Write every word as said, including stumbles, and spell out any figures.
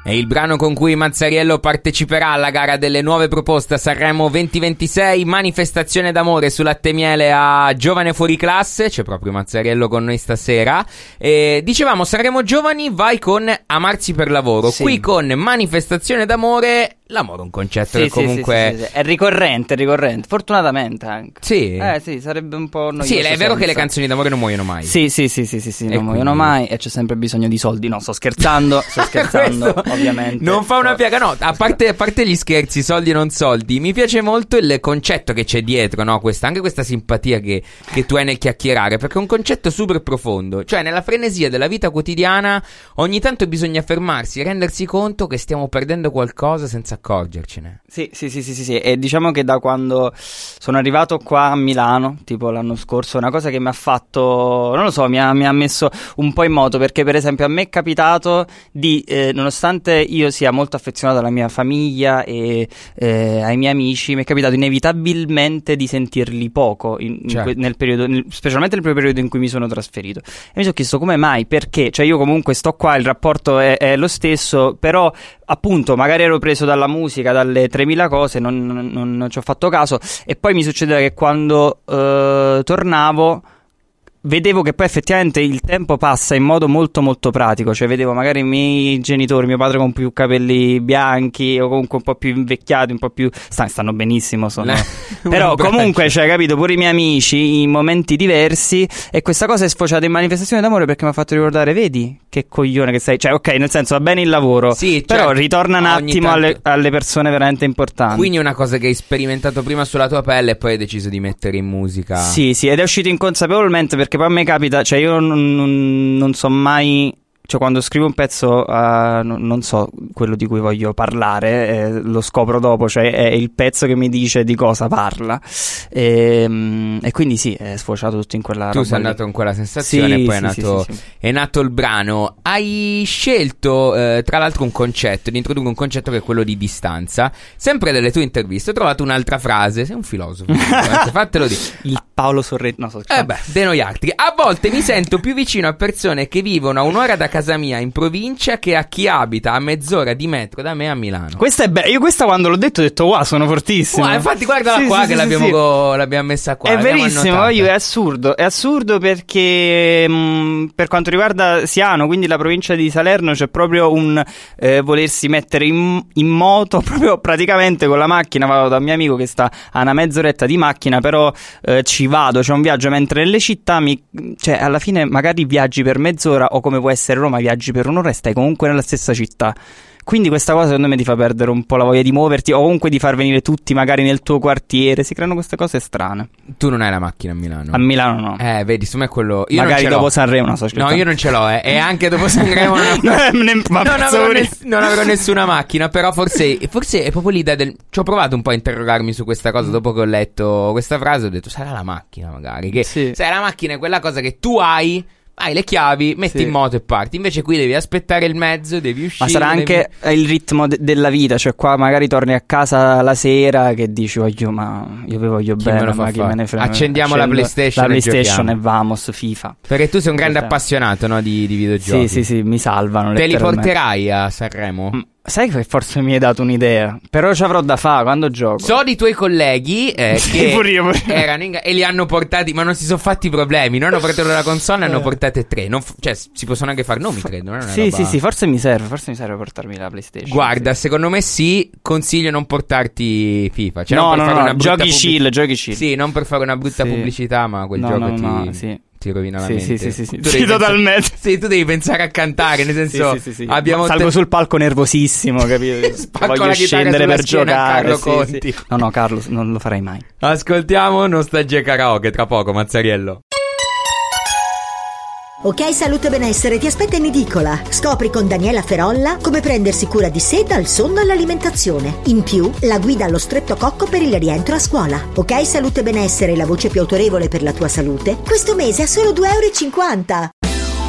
È il brano con cui Mazzariello parteciperà alla gara delle nuove proposte a Sanremo venti ventisei, manifestazione d'amore su Latte e Miele a Giovane Fuori Classe. C'è proprio Mazzariello con noi stasera. E dicevamo, Sanremo Giovani vai con Amarsi per lavoro, sì. Qui con manifestazione d'amore, l'amore un concetto sì, che comunque sì, sì, sì, sì. È ricorrente, è ricorrente, fortunatamente anche. Sì. Eh sì, sarebbe un po' noioso. Sì, è vero senza. che le canzoni d'amore non muoiono mai. Sì, sì, sì, sì, sì, sì non quindi... muoiono mai e c'è sempre bisogno di soldi. No, sto scherzando, sto scherzando, ovviamente. Non fa una piaga, no, a parte, a parte gli scherzi, soldi o non soldi, mi piace molto il concetto che c'è dietro, no? Questa, anche questa simpatia che, che tu hai nel chiacchierare, perché è un concetto super profondo. Cioè, nella frenesia della vita quotidiana, ogni tanto bisogna fermarsi e rendersi conto che stiamo perdendo qualcosa senza accorgercene. Sì, sì, sì, sì, sì, sì. E diciamo che da quando sono arrivato qua a Milano, tipo l'anno scorso, è una cosa che mi ha fatto, non lo so, mi ha, mi ha messo un po' in moto, perché per esempio a me è capitato di, eh, nonostante io sia molto affezionato alla mia famiglia e eh, ai miei amici, mi è capitato inevitabilmente di sentirli poco in, in certo. que- nel periodo, nel, specialmente nel primo periodo in cui mi sono trasferito, e mi sono chiesto come mai, perché, cioè io comunque sto qua, il rapporto è, è lo stesso, però appunto magari ero preso dalla musica, dalle tremila cose, non, non, non ci ho fatto caso, e poi mi succedeva che quando eh, tornavo vedevo che poi effettivamente il tempo passa in modo molto molto pratico, cioè vedevo magari i miei genitori, mio padre con più capelli bianchi o comunque un po' più invecchiati, un po' più stanno, stanno benissimo sono. Però comunque, cioè, capito, pure i miei amici in momenti diversi, e questa cosa è sfociata in manifestazione d'amore perché mi ha fatto ricordare, vedi che coglione che sei, cioè ok, nel senso va bene il lavoro, sì, però certo, ritorna un attimo tanto... alle, alle persone veramente importanti. Quindi è una cosa che hai sperimentato prima sulla tua pelle e poi hai deciso di mettere in musica. Sì, sì, ed è uscito inconsapevolmente, perché poi a me capita, cioè io non, non, non so mai, cioè quando scrivo un pezzo uh, non, non so quello di cui voglio parlare, eh, lo scopro dopo, cioè è il pezzo che mi dice di cosa parla, e, e quindi sì, è sfociato tutto in quella tu roba sei lì. Andato con quella sensazione, sì, e poi sì, è, nato, sì, sì, sì. è nato il brano. Hai scelto eh, tra l'altro un concetto, di introdurre un concetto che è quello di distanza. Sempre delle tue interviste ho trovato un'altra frase, sei un filosofo, fatelo dire. Il Paolo Sorrento, no, so Eh beh, de noi altri. A volte mi sento più vicino a persone che vivono a un'ora da casa mia in provincia che a chi abita a mezz'ora di metro da me a Milano. Questa è bella. Io questa quando l'ho detto ho detto wow, sono fortissimo. Wow, infatti guardala sì, qua sì, che sì, l'abbiamo, sì. Co- l'abbiamo messa qua. È verissimo, io, è assurdo. È assurdo perché mh, per quanto riguarda Siano, quindi la provincia di Salerno, c'è proprio un eh, volersi mettere in, in moto proprio praticamente con la macchina. Vado da un mio amico che sta a una mezz'oretta di macchina, però eh, ci vado, c'è un viaggio, mentre nelle città mi, cioè alla fine magari viaggi per mezz'ora, o come può essere Roma, viaggi per un'ora e stai comunque nella stessa città. Quindi questa cosa secondo me ti fa perdere un po' la voglia di muoverti, o comunque di far venire tutti magari nel tuo quartiere. Si creano queste cose strane. Tu non hai la macchina a Milano? A Milano no. Eh, vedi, insomma è quello. Io magari non ce dopo l'ho. Sanremo, no, so No, io non ce l'ho, eh. E anche dopo Sanremo non, non, non, non, avrò ness- non avrò nessuna macchina. Però forse, forse è proprio l'idea del. Ci ho provato un po' a interrogarmi su questa cosa dopo che ho letto questa frase. Ho detto, sarà la macchina magari. Che sì. Sai, la macchina è quella cosa che tu hai. Hai le chiavi, metti sì. in moto e parti. Invece qui devi aspettare il mezzo, devi uscire. Ma sarà anche devi... il ritmo de- della vita. Cioè qua magari torni a casa la sera che dici voglio, ma io vi voglio chi bene, me lo fa ma chi fare? me ne frega. Accendiamo Accendo la PlayStation, La PlayStation e, e vamos, FIFA. Perché tu sei un grande Esatto. appassionato, no, di, di videogiochi. Sì, sì, sì, mi salvano. Te li letteralmente. porterai a Sanremo? Mm. Sai che forse mi hai dato un'idea, però ci avrò da fare quando gioco. So di tuoi colleghi eh, che pure io, pure io. erano in ga- e li hanno portati, ma non si sono fatti problemi. Non hanno portato la console, ne hanno portate tre. Non f- cioè, si possono anche fare nomi, credo. Non è una Sì, roba... sì, sì, forse mi serve, forse mi serve portarmi la PlayStation. Guarda, sì. secondo me sì, consiglio non portarti FIFA. Cioè, no, non per no, fare no, una brutta giochi pubblic- chill, giochi chill. Sì, non per fare una brutta sì. pubblicità, ma quel no, gioco no, ti... no, sì. ti rovina la sì, mente. sì, sì, sì, Tu sì, devi totalmente. Pensare... Sì, tu devi pensare a cantare, nel senso sì, sì, sì, sì. abbiamo salgo te... sul palco nervosissimo, capito? Spacco voglio la scendere per schiena a giocare. Carlo sì, Conti. sì. No, no, Carlo, non lo farei mai. Ascoltiamo Nostalgia Karaoke tra poco, Mazzariello. Ok Salute Benessere ti aspetta in edicola. Scopri con Daniela Ferolla come prendersi cura di sé dal sonno all'alimentazione. In più, la guida allo stretto cocco per il rientro a scuola. Ok Salute Benessere, la voce più autorevole per la tua salute. Questo mese a solo due euro e cinquanta.